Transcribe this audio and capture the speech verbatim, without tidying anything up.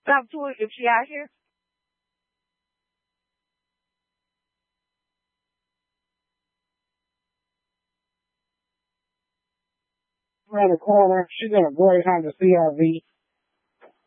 Talk to her if she out here. Around the corner. She's in a gray Honda C R V.